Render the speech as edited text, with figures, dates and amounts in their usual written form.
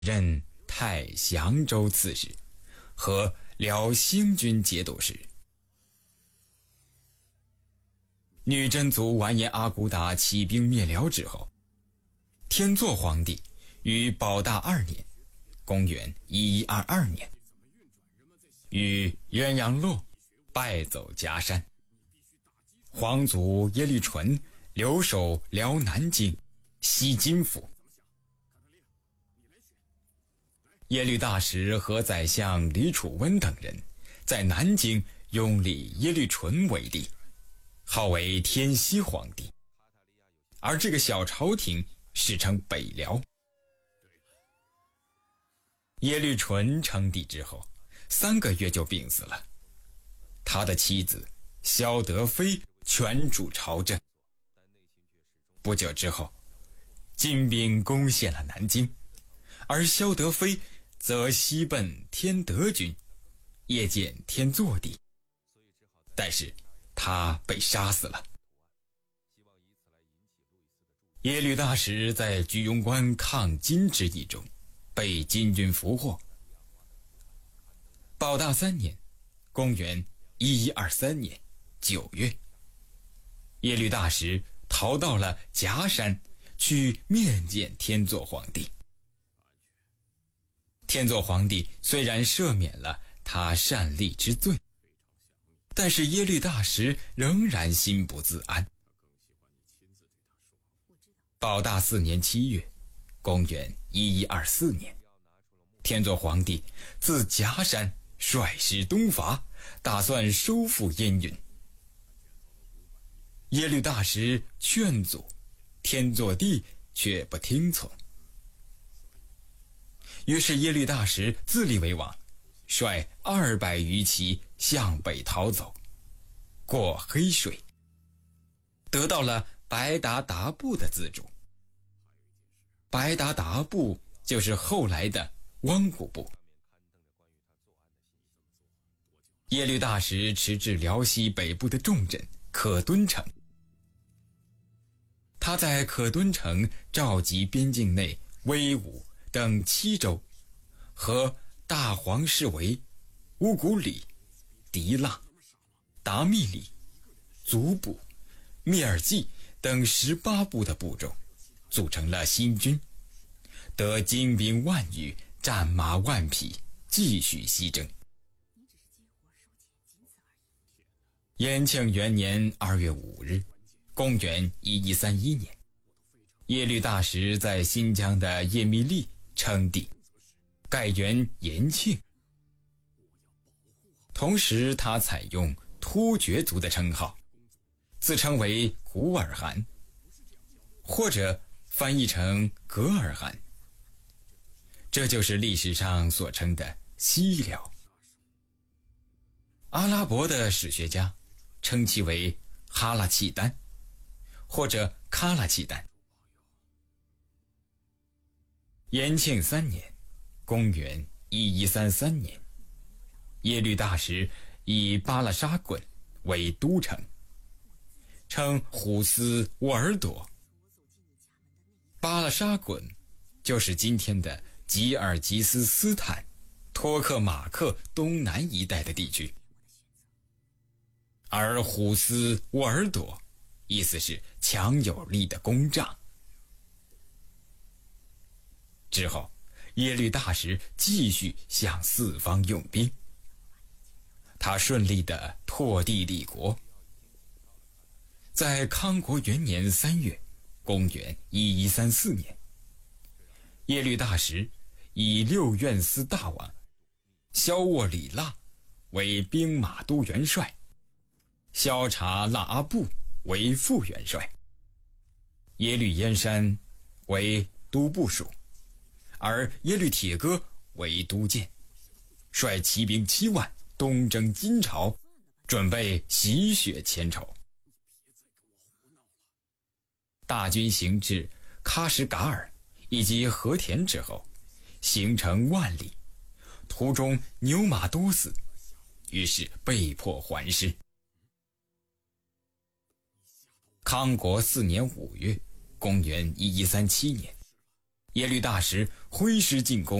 任太祥州刺史和辽兴军节度使。女真族完颜阿骨打起兵灭辽之后，天祚皇帝于保大2年公元1122年与鸳鸯洛败走夹山，皇族耶律纯留守辽南京西金府。耶律大石和宰相李楚温等人在南京拥立耶律纯为帝，号为天熙皇帝，而这个小朝廷史称北辽。耶律纯称帝之后3个月就病死了，他的妻子萧德妃全主朝政。不久之后，金兵攻陷了南京，而萧德妃则西奔天德军，夜见天祚帝，但是他被杀死了。耶律大石在居庸关抗金之役中被金军俘获。保大3年公元1123年9月，耶律大石逃到了夹山去面见天祚皇帝。天祚皇帝虽然赦免了他擅立之罪，但是耶律大石仍然心不自安。保大4年7月公元1124年，天祚皇帝自夹山率师东伐，打算收复燕云。耶律大石劝阻，天祚帝却不听从。于是耶律大石自立为王，率200余骑向北逃走，过黑水，得到了白达达部的资助。白达达部就是后来的汪古部。耶律大石驰至辽西北部的重镇可敦城，他在可敦城召集边境内威武等7州和大黄士维、乌古里、狄腊、达密里、族部、密尔济等18部的部众，组成了新军，得精兵万余，战马万匹，继续西征。延庆元年2月5日公元1131年，耶律大石在新疆的叶密利称帝，改元延庆。同时他采用突厥族的称号，自称为古尔汗，或者翻译成噶尔汗，这就是历史上所称的西辽。阿拉伯的史学家称其为哈拉契丹或者喀拉契丹。延庆3年公元1133年，耶律大石以巴拉沙滚为都城，称虎斯沃尔朵。巴拉沙滚就是今天的吉尔吉斯斯坦、托克马克东南一带的地区，而虎斯沃尔朵意思是强有力的弓杖。之后耶律大石继续向四方用兵，他顺利地拓地立国。在康国元年3月公元1134年，耶律大石以六院司大王萧沃里腊为兵马都元帅，萧察腊阿布为副元帅，耶律燕山为都部署，而耶律铁戈为都监，率骑兵7万东征金朝，准备洗雪前仇。大军行至喀什噶尔以及和田之后，行程万里，途中牛马多死，于是被迫还师。康国4年5月公元1137年， 耶律大石挥师进攻，